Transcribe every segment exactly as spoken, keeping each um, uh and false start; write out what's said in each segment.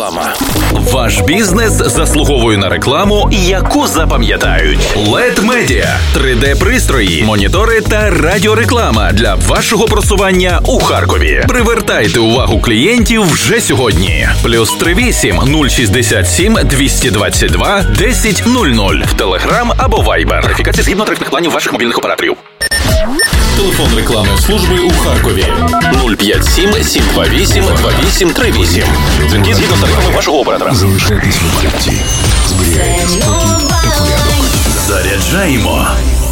Реклама. Ваш бізнес заслуговує на рекламу, яку запам'ятають. лед Media – три де-пристрої, монітори та радіореклама для вашого просування у Харкові. Привертайте увагу клієнтів вже сьогодні. Плюс три вісім нуль шістдесят сім двісті двадцять два десять нуль нуль в Телеграм або Вайбер. Верифікація згідно тарифних планів ваших мобільних операторів. Телефон рекламної служби у Харкові нуль п'ять сім сім два вісім два вісім три вісім. Дзвінки згідно з тарифами вашого оператора. Залишайтесь в укритті. Зберігайте спокій та порядок. Заряджаємо.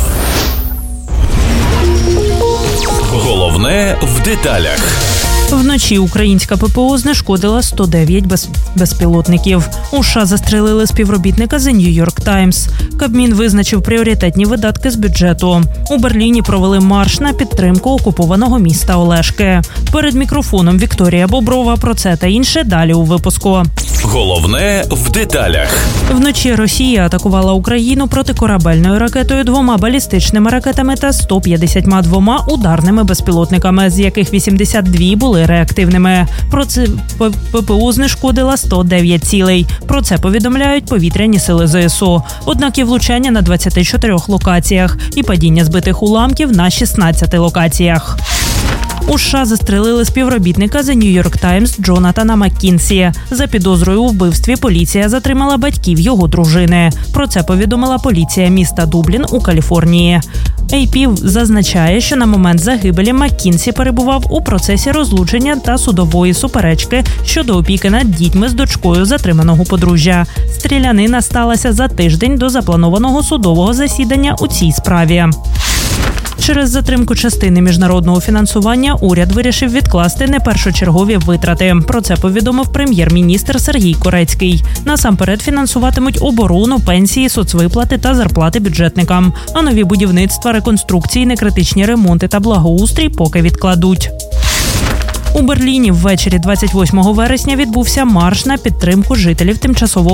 Головне в деталях. Вночі українська ППО знешкодила сто дев'ять без... безпілотників. У США застрелили співробітника The New York Times. Кабмін визначив пріоритетні видатки з бюджету. У Берліні провели марш на підтримку окупованого міста Олешки. Перед мікрофоном Вікторія Боброва. Про це та інше далі у випуску. Головне в деталях. Вночі Росія атакувала Україну протикорабельною ракетою, двома балістичними ракетами та сто п'ятдесят двома ударними безпілотниками, з яких вісімдесят два були реактивними. Про це ППО знешкодила сто дев'ять цілей. Про це повідомляють повітряні сили ЗСУ. Однак є влучання на двадцяти чотирьох локаціях і падіння збитих уламків на шістнадцяти локаціях. У США застрелили співробітника The New York Times Джонатана Маккінсі. За підозрою у вбивстві поліція затримала батьків його дружини. Про це повідомила поліція міста Дублін у Каліфорнії. ей пі зазначає, що на момент загибелі Маккінсі перебував у процесі розлучення та судової суперечки щодо опіки над дітьми з дочкою затриманого подружжя. Стрілянина сталася за тиждень до запланованого судового засідання у цій справі. Через затримку частини міжнародного фінансування уряд вирішив відкласти непершочергові витрати. Про це повідомив прем'єр-міністр Сергій Корецький. Насамперед фінансуватимуть оборону, пенсії, соцвиплати та зарплати бюджетникам. А нові будівництва, реконструкції, некритичні ремонти та благоустрій поки відкладуть. У Берліні ввечері двадцять восьмого вересня відбувся марш на підтримку жителів тимчасово